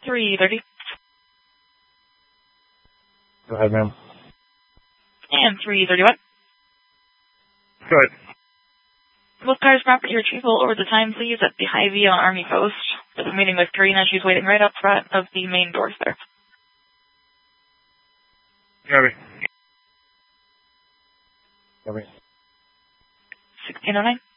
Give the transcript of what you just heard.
3:30. Go ahead, ma'am. And 3:31. Go ahead. Both cars property retrieval over the time, please, at the Hy-Vee on Army Post. There's a meeting with Karina. She's waiting right up front of the main doors there. Copy. Copy. 1609.